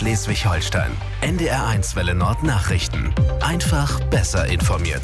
Schleswig-Holstein. NDR1 Welle Nord Nachrichten. Einfach besser informiert.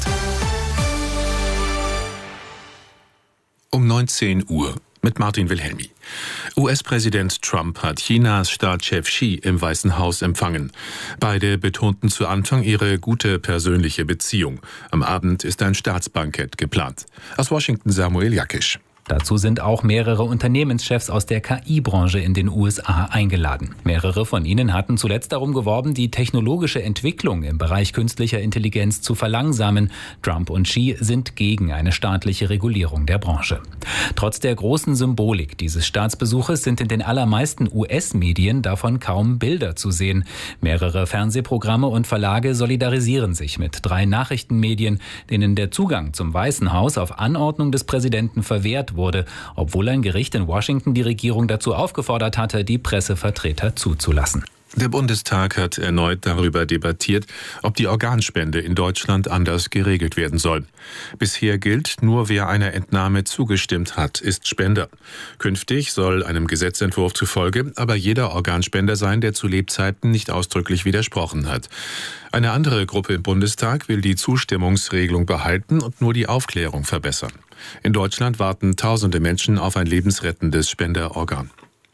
Um 19 Uhr mit Martin Wilhelmi. US-Präsident Trump hat Chinas Staatschef Xi im Weißen Haus empfangen. Beide betonten zu Anfang ihre gute persönliche Beziehung. Am Abend ist ein Staatsbankett geplant. Aus Washington Samuel Jakisch. Dazu sind auch mehrere Unternehmenschefs aus der KI-Branche in den USA eingeladen. Mehrere von ihnen hatten zuletzt darum geworben, die technologische Entwicklung im Bereich künstlicher Intelligenz zu verlangsamen. Trump und Xi sind gegen eine staatliche Regulierung der Branche. Trotz der großen Symbolik dieses Staatsbesuches sind in den allermeisten US-Medien davon kaum Bilder zu sehen. Mehrere Fernsehprogramme und Verlage solidarisieren sich mit 3 Nachrichtenmedien, denen der Zugang zum Weißen Haus auf Anordnung des Präsidenten verwehrt wurde, obwohl ein Gericht in Washington die Regierung dazu aufgefordert hatte, die Pressevertreter zuzulassen. Der Bundestag hat erneut darüber debattiert, ob die Organspende in Deutschland anders geregelt werden soll. Bisher gilt, nur wer einer Entnahme zugestimmt hat, ist Spender. Künftig soll einem Gesetzentwurf zufolge aber jeder Organspender sein, der zu Lebzeiten nicht ausdrücklich widersprochen hat. Eine andere Gruppe im Bundestag will die Zustimmungsregelung behalten und nur die Aufklärung verbessern. In Deutschland warten tausende Menschen auf ein lebensrettendes Spenderorgan.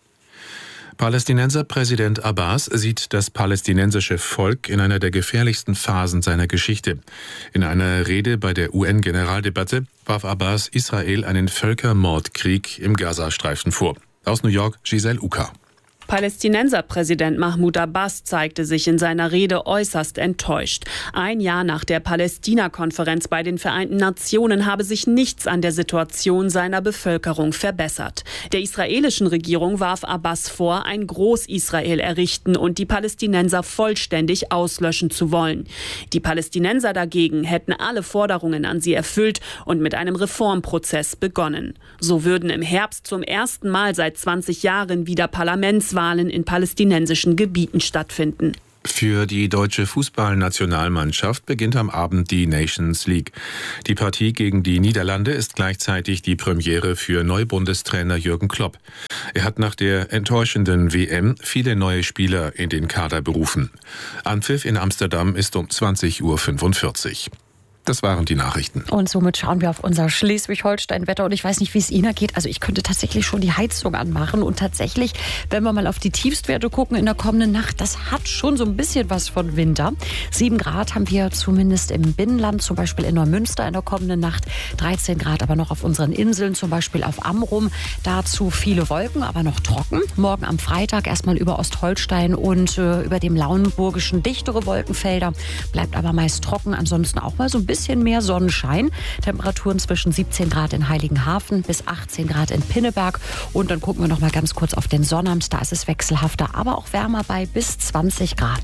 Palästinenser Präsident Abbas sieht das palästinensische Volk in einer der gefährlichsten Phasen seiner Geschichte. In einer Rede bei der UN-Generaldebatte warf Abbas Israel einen Völkermordkrieg im Gazastreifen vor. Aus New York, Giselle Uka. Palästinenser-Präsident Mahmoud Abbas zeigte sich in seiner Rede äußerst enttäuscht. Ein Jahr nach der Palästina-Konferenz bei den Vereinten Nationen habe sich nichts an der Situation seiner Bevölkerung verbessert. Der israelischen Regierung warf Abbas vor, ein Groß-Israel errichten und die Palästinenser vollständig auslöschen zu wollen. Die Palästinenser dagegen hätten alle Forderungen an sie erfüllt und mit einem Reformprozess begonnen. So würden im Herbst zum ersten Mal seit 20 Jahren wieder Parlamentswahlen in palästinensischen Gebieten stattfinden. Für die deutsche Fußballnationalmannschaft beginnt am Abend die Nations League. Die Partie gegen die Niederlande ist gleichzeitig die Premiere für Neubundestrainer Jürgen Klopp. Er hat nach der enttäuschenden WM viele neue Spieler in den Kader berufen. Anpfiff in Amsterdam ist um 20:45 Uhr. Das waren die Nachrichten. Und somit schauen wir auf unser Schleswig-Holstein-Wetter. Und ich weiß nicht, wie es Ihnen geht. Also ich könnte tatsächlich schon die Heizung anmachen. Und tatsächlich, wenn wir mal auf die Tiefstwerte gucken in der kommenden Nacht, das hat schon so ein bisschen was von Winter. 7 Grad haben wir zumindest im Binnenland, zum Beispiel in Neumünster in der kommenden Nacht. 13 Grad aber noch auf unseren Inseln, zum Beispiel auf Amrum. Dazu viele Wolken, aber noch trocken. Morgen am Freitag erstmal über Ostholstein und über dem Lauenburgischen dichtere Wolkenfelder. Bleibt aber meist trocken. Ansonsten auch mal so ein bisschen mehr Sonnenschein. Temperaturen zwischen 17 Grad in Heiligenhafen bis 18 Grad in Pinneberg. Und dann gucken wir noch mal ganz kurz auf den Sonnabend. Da ist es wechselhafter, aber auch wärmer bei bis 20 Grad.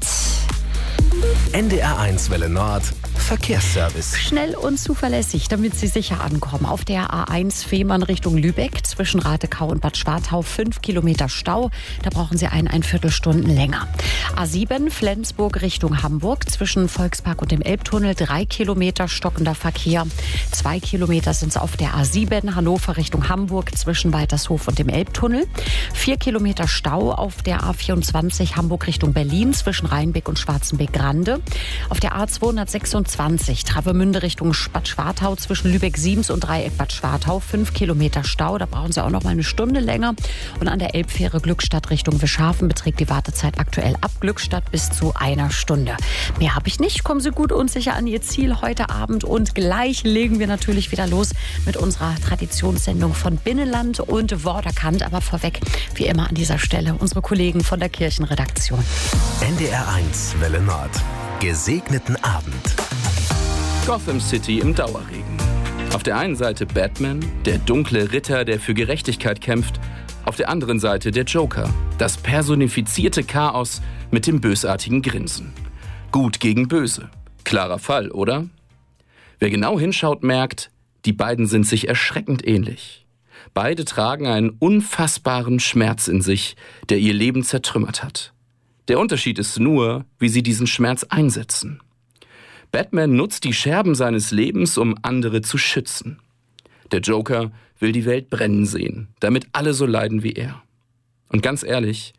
NDR1 Welle Nord Verkehrsservice. Schnell und zuverlässig, damit Sie sicher ankommen. Auf der A1 Fehmarn Richtung Lübeck zwischen Ratekau und Bad Schwartau 5 Kilometer Stau. Da brauchen Sie ein Viertelstunden länger. A7 Flensburg Richtung Hamburg zwischen Volkspark und dem Elbtunnel 3 Kilometer stockender Verkehr. 2 Kilometer sind es auf der A7 Hannover Richtung Hamburg zwischen Waltershof und dem Elbtunnel. 4 Kilometer Stau auf der A24 Hamburg Richtung Berlin zwischen Rheinbeck und Schwarzenbeck-Grande. Auf der A226 Travemünde Richtung Bad Schwartau zwischen Lübeck-Siems und Dreieck Bad Schwartau 5 Kilometer Stau. Da brauchen Sie auch noch mal eine Stunde länger. Und an der Elbfähre Glückstadt Richtung Wischhafen beträgt die Wartezeit aktuell ab Glückstadt bis zu 1 Stunde. Mehr habe ich nicht. Kommen Sie gut und sicher an Ihr Ziel heute Abend. Und gleich legen wir natürlich wieder los mit unserer Traditionssendung von Binnenland und Worderkant. Aber vorweg, wie immer an dieser Stelle, unsere Kollegen von der Kirchenredaktion. NDR1 Welle Nord. Gesegneten Abend. Gotham City im Dauerregen. Auf der einen Seite Batman, der dunkle Ritter, der für Gerechtigkeit kämpft. Auf der anderen Seite der Joker, das personifizierte Chaos mit dem bösartigen Grinsen. Gut gegen böse. Klarer Fall, oder? Wer genau hinschaut, merkt, die beiden sind sich erschreckend ähnlich. Beide tragen einen unfassbaren Schmerz in sich, der ihr Leben zertrümmert hat. Der Unterschied ist nur, wie sie diesen Schmerz einsetzen. Batman nutzt die Scherben seines Lebens, um andere zu schützen. Der Joker will die Welt brennen sehen, damit alle so leiden wie er. Und ganz ehrlich,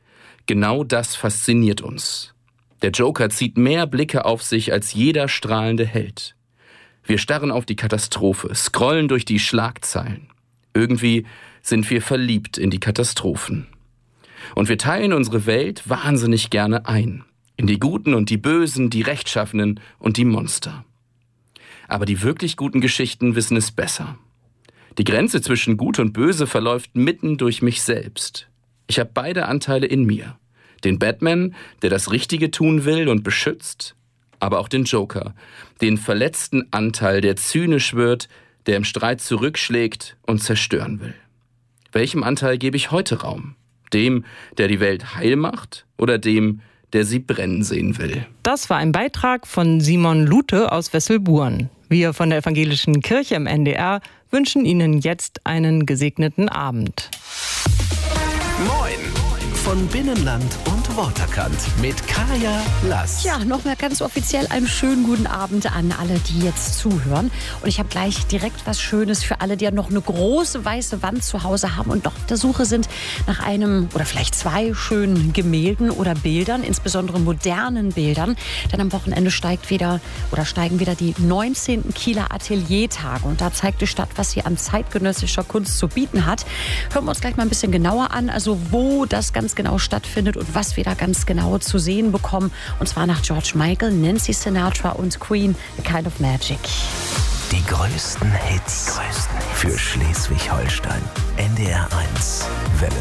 Genau das fasziniert uns. Der Joker zieht mehr Blicke auf sich als jeder strahlende Held. Wir starren auf die Katastrophe, scrollen durch die Schlagzeilen. Irgendwie sind wir verliebt in die Katastrophen. Und wir teilen unsere Welt wahnsinnig gerne ein. In die Guten und die Bösen, die Rechtschaffenen und die Monster. Aber die wirklich guten Geschichten wissen es besser. Die Grenze zwischen Gut und Böse verläuft mitten durch mich selbst. Ich habe beide Anteile in mir. Den Batman, der das Richtige tun will und beschützt, aber auch den Joker, den verletzten Anteil, der zynisch wird, der im Streit zurückschlägt und zerstören will. Welchem Anteil gebe ich heute Raum? Dem, der die Welt heil macht, oder dem, der sie brennen sehen will? Das war ein Beitrag von Simon Lute aus Wesselburen. Wir von der Evangelischen Kirche im NDR wünschen Ihnen jetzt einen gesegneten Abend. Moin von Binnenland und Waterkant mit Kaya Lass. Ja, nochmal ganz offiziell einen schönen guten Abend an alle, die jetzt zuhören. Und ich habe gleich direkt was Schönes für alle, die ja noch eine große weiße Wand zu Hause haben und doch auf der Suche sind nach einem oder vielleicht zwei schönen Gemälden oder Bildern, insbesondere modernen Bildern. Denn am Wochenende steigen wieder die 19. Kieler Ateliertage. Und da zeigt die Stadt, was sie an zeitgenössischer Kunst zu bieten hat. Hören wir uns gleich mal ein bisschen genauer an, also wo das ganz genau stattfindet und was wir da ganz genau zu sehen bekommen. Und zwar nach George Michael, Nancy Sinatra und Queen, A Kind of Magic. Die größten Hits für Schleswig-Holstein. NDR 1, Welle